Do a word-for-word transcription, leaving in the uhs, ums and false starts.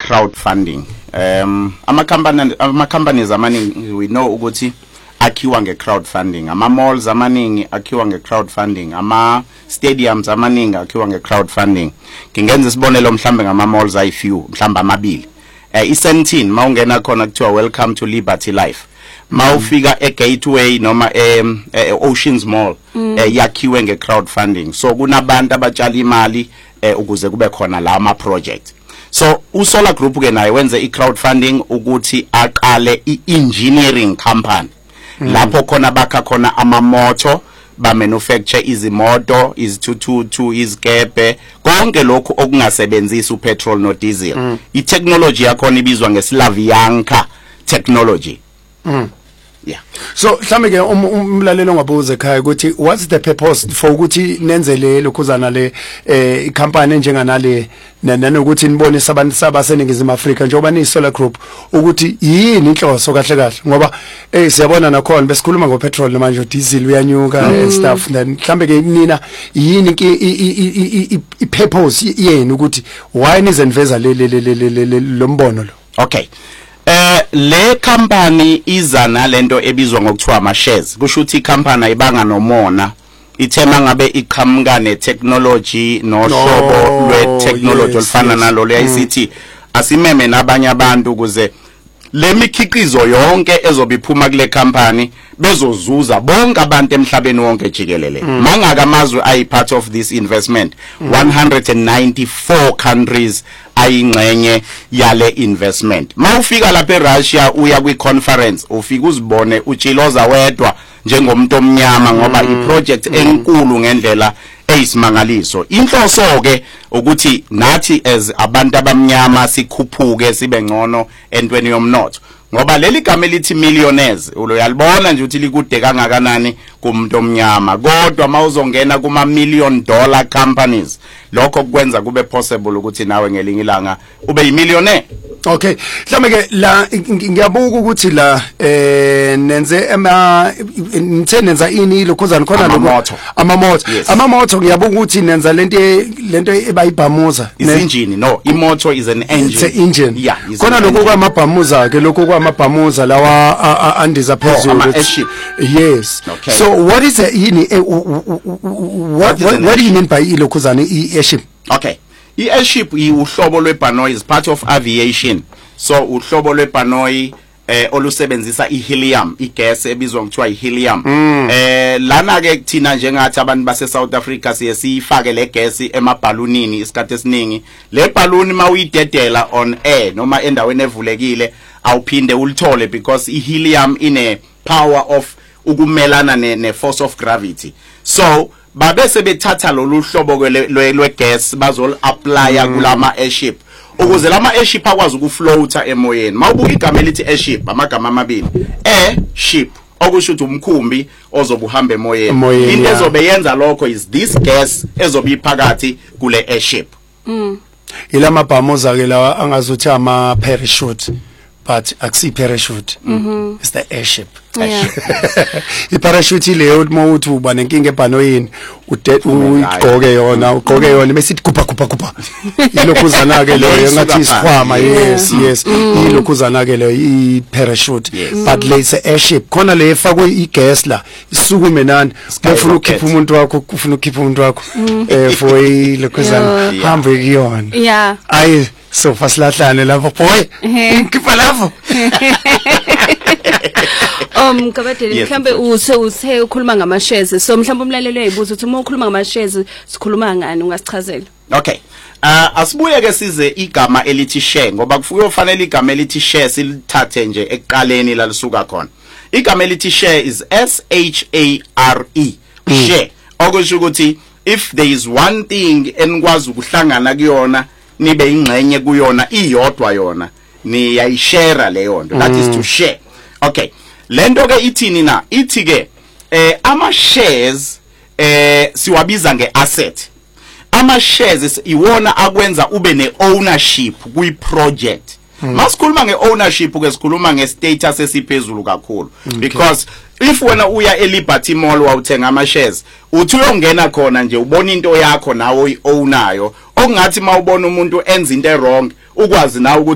crowdfunding. Um ama company ama companies amaningi we know ukuthi akhiwa nge crowdfunding, ama malls amaningi akhiwa nge crowdfunding, ama stadiums amaningi akhiwa nge crowdfunding. Ngingenza isibonelo mhlambe ngama malls ayi few mhlambe amabili. Eh iSentin mawungena khona kuthiwa welcome to Liberty Life. Mawufika e Gateway noma e Oceans Mall yakhiwe nge crowdfunding. So kunabantu abatshala imali ukuze kube khona la ama project. So uSolar Group ke naye wenze i crowdfunding ukuthi aqale i engineering company. Lapho khona bakha khona ama motor ba manufacture izimoto, izithuthu, izikebe, konke lokho okungasebenzisi upetrol no diesel. I technology yakhona ibizwa ngeSlavianka technology. Mm. Yeah. So mhlambe ke umlalelo ngabuze ekhaya ukuthi what's the purpose for ukuthi nenzele lokhuzana le eh company njenganale nanokuthi nibone sabantu sabaseningizimu Afrika njengoba ni Solar Group ukuthi yini inhloso kahle kahle ngoba eh siyabona nakhona besikhuluma ngopetrol manje diesel uyanyuka and stuff then mhlambe ke nina yini i purpose yini ukuthi why nizenveza le lo mbono lo. Okay. Eh le company iza nalento ebizwa ngokuthiwa ama shares. Kusho ukuthi icompany ayibanga nomona. Ithema ngabe iqhamuka ne technology no hlobo lwe technology olufana nalo le I C T. Asimeme nabanye abantu ukuze le mikhiqizo yonke ezobiphuma kule company bezozuza bonke abantu emhlabeni wonke jikelele. Mangaka amazwe ayi part of this investment. one hundred ninety-four countries ayingcenye yale investment. Mawufika lapha eRussia uya kwi conference ufika uzibone utshiloza wedwa njengomuntu omnyama ngoba i project enkulu ngendlela eyisimangaliso. Inhloso ke ukuthi nathi as abantu abamnyama sikhuphuke sibe ngcono entweni yomnotho. Ngoba leli gama elithi millionaires uyalibona nje ukuthi likude kangakanani kumuntu omnyama, kodwa mawuzongena kuma million dollar companies lokho kwenza kube possible ukuthi nawe ngelinye ilanga ube yimillionaire. Okay, mhlambe ke la ngiyabuka ukuthi la eh nenze ama nithenza ini lokhuzana khona lokho ama motor ama motor ngiyabuka ukuthi nenza lento lento ebayibhamuza engine. No, imoto is an engine. It's an engine. Yeah, khona lokho kwamabhamuza ke lokho kwamabhamuza lawa andiza phezulu. Yes. Okay. So what is the ini what what, what do you mean by ilokhuzana i-airship? Okay. I-airship uhlobo lwebhanoyi is part of aviation. So uhlobo lwebhanoyi eh olusebenzisa ihelium, igas ebizwa ngokuthiwa ihelium. Eh lana ke kuthina njengathi abantu base South Africa siye sifake le gas emabhalunini isikhathi esiningi. Le balloon mawuyidedela on air noma endaweni evulekile awuphinde ulithole because ihelium ine power of ukumelana ne, ne force of gravity. So babe sebethatha lolu hlobo lwe gas bazol applya kulama airship ukuze lama airship akwazi ukufloata emoyeni. Mawubuka igama elithi airship amagama amabili, airship okusho ukuthi umkhumbi ozobuhamba emoyeni. Into ezobe yenza lokho is this gas ezobe iphakathi kule airship. Mm. Ilama bhamuza ke lawa angazuthi ama parachute but akusi parachute. Mm-hmm. It's the airship. Yeah. I parachute leyo mawuthi uba nenkinga ebhanoyini ugqoke yona ugqoke yona besithi kupha kupha kupha ilokhuzana ke leyo ngathi isikhwama. Yes yes ilokhuzana ke leyo I parachute. But let's say airship khona le efakwe igas la isukume nani ufuna ukhipha umuntu wakho ufuna ukhipha umuntu wakho eh for ilokhuzana hambe kuyona. Yeah. Ayi so fasilahlane lapho boy ngikhipha lapho. Um kabadeli mhlambe use use ukhuluma ngama shares, so mhlambe umlalelo uyayibuza ukuthi uma ukhuluma ngama shares sikhuluma ngani, ungasichazela? Okay. Uh asibuye ke size igama elithi share ngoba kufuke ufanele igama elithi share silithathe nje ekuqaleni la lisuka khona. Igama elithi share is S H A R E. Share. Okusho ukuthi if there is one thing enikwazi ukuhlangana kuyona nibe ingcenye kuyona iyodwa yona niyayishare leyo nto. That is to share. Okay. Lento ke ithini na ithi ke eh ama shares eh siwabiza nge asset. Ama shares iwona akwenza ube ne ownership kwi project. Masikhuluma nge ownership ke sikhuluma nge status esiphezulu kakhulu because if wena uya eLiberty Mall wawuthenga ama shares uthi uyongena khona nje ubona into yakho nawe oyi ownayo okungathi mawubona umuntu enza into wrong ukwazi nawe